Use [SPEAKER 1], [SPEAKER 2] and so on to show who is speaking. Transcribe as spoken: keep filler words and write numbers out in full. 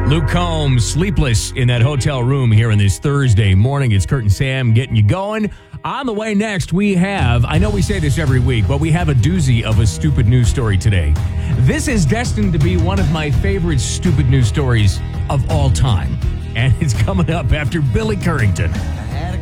[SPEAKER 1] Luke Combs, sleepless in that hotel room here in this Thursday morning. It's Kurt and Sam getting you going. On the way next, we have, I know we say this every week, but we have a doozy of a stupid news story today. This is destined to be one of my favorite stupid news stories of all time. And it's coming up after Billy Currington.
[SPEAKER 2] I had a